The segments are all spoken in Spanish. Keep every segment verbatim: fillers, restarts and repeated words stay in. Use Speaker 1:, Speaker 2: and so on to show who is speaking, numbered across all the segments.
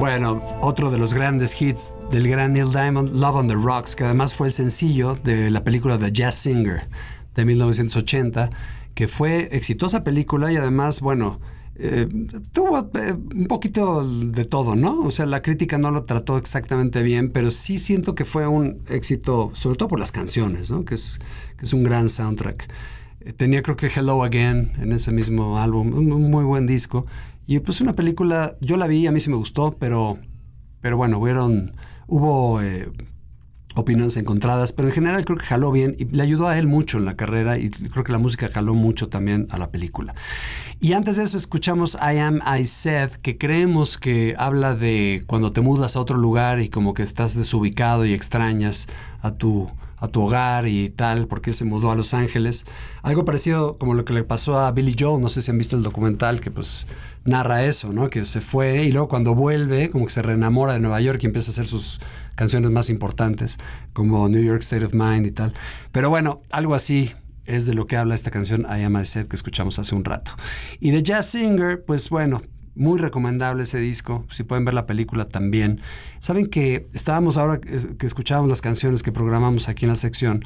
Speaker 1: Bueno, otro de los grandes hits del gran Neil Diamond, Love on the Rocks, que además fue el sencillo de la película The Jazz Singer de mil novecientos ochenta, que fue exitosa película y además, bueno, eh, tuvo eh, un poquito de todo, ¿no? O sea, la crítica no lo trató exactamente bien, pero sí siento que fue un éxito, sobre todo por las canciones, ¿no? Que es, que es un gran soundtrack. Eh, tenía creo que Hello Again en ese mismo álbum, un, un muy buen disco. Y pues una película, yo la vi, a mí sí me gustó, pero, pero bueno, hubieron, hubo eh, opiniones encontradas, pero en general creo que jaló bien y le ayudó a él mucho en la carrera y creo que la música jaló mucho también a la película. Y antes de eso escuchamos I Am, I Said, que creemos que habla de cuando te mudas a otro lugar y como que estás desubicado y extrañas a tu... a tu hogar y tal, porque se mudó a Los Ángeles. Algo parecido como lo que le pasó a Billy Joel, no sé si han visto el documental que pues narra eso, ¿no? Que se fue y luego cuando vuelve como que se reenamora de Nueva York y empieza a hacer sus canciones más importantes, como New York State of Mind y tal. Pero bueno, algo así es de lo que habla esta canción I Am I Said que escuchamos hace un rato. Y The Jazz Singer, pues bueno, muy recomendable ese disco, si pueden ver la película también. Saben que estábamos ahora que escuchábamos las canciones que programamos aquí en la sección,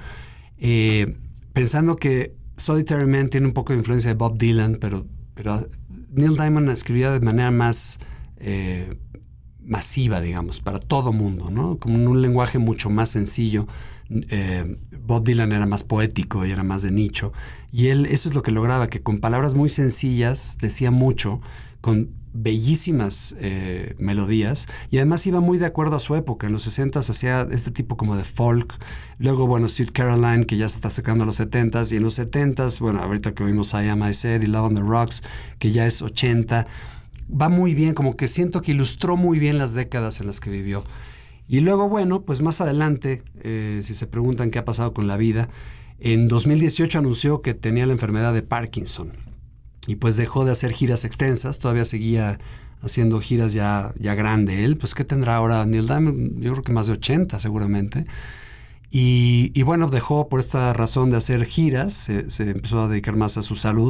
Speaker 1: eh, pensando que Solitary Man tiene un poco de influencia de Bob Dylan, pero, pero Neil Diamond escribía de manera más eh, masiva, digamos, para todo mundo, ¿no? Como en un lenguaje mucho más sencillo. Eh, Bob Dylan era más poético y era más de nicho, y él eso es lo que lograba, que con palabras muy sencillas decía mucho, con bellísimas eh, melodías, y además iba muy de acuerdo a su época. En los sesentas hacía este tipo como de folk, luego bueno, Sweet Caroline, que ya se está acercando a los setentas, y en los setentas, bueno, ahorita que oímos I Am I Said y Love on the Rocks, que ya es ochenta, va muy bien, como que siento que ilustró muy bien las décadas en las que vivió. Y luego, bueno, pues más adelante, eh, si se preguntan qué ha pasado con la vida, en dos mil dieciocho anunció que tenía la enfermedad de Parkinson. Y pues dejó de hacer giras extensas, todavía seguía haciendo giras ya, ya grande él. Pues ¿qué tendrá ahora Neil Diamond? Yo creo que más de ochenta seguramente. Y, y bueno, dejó por esta razón de hacer giras, se, se empezó a dedicar más a su salud.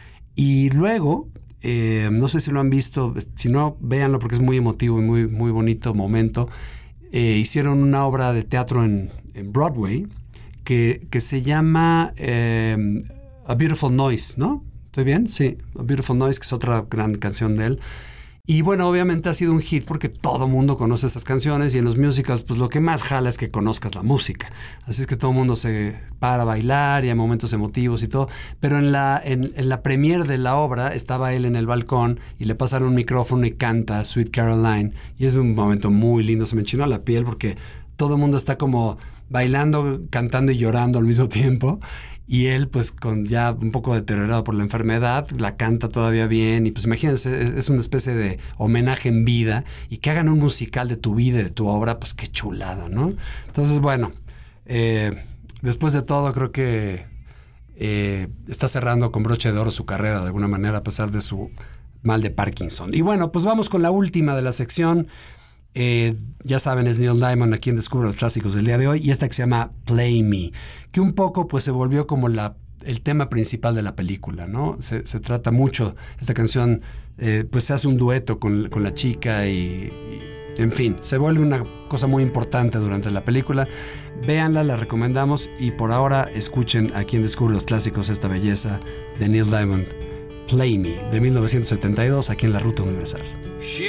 Speaker 1: Y luego, eh, no sé si lo han visto, si no, véanlo porque es muy emotivo y muy, muy bonito momento. Eh, hicieron una obra de teatro en, en Broadway que, que se llama eh, A Beautiful Noise, ¿no? ¿Estoy bien? Sí, A Beautiful Noise, que es otra gran canción de él. Y bueno, obviamente ha sido un hit porque todo el mundo conoce esas canciones y en los musicals pues lo que más jala es que conozcas la música. Así es que todo el mundo se para a bailar y hay momentos emotivos y todo. Pero en la, en, en la premiere de la obra estaba él en el balcón y le pasaron un micrófono y canta Sweet Caroline. Y es un momento muy lindo, se me enchinó la piel porque todo el mundo está como bailando, cantando y llorando al mismo tiempo. Y él, pues, con ya un poco deteriorado por la enfermedad, la canta todavía bien. Y pues imagínense, es, es una especie de homenaje en vida. Y que hagan un musical de tu vida y de tu obra, pues qué chulada, ¿no? Entonces, bueno, eh, después de todo, creo que eh, está cerrando con broche de oro su carrera de alguna manera, a pesar de su mal de Parkinson. Y bueno, pues vamos con la última de la sección. Eh, ya saben, es Neil Diamond a quien descubre los clásicos del día de hoy, y esta que se llama Play Me, que un poco pues se volvió como la, el tema principal de la película, ¿no? Se, se trata mucho, esta canción eh, pues se hace un dueto con, con la chica y, y en fin, se vuelve una cosa muy importante durante la película. Véanla, la recomendamos, y por ahora escuchen a quien descubre los clásicos, esta belleza de Neil Diamond, Play Me, de mil novecientos setenta y dos, aquí en la Ruta Universal.
Speaker 2: She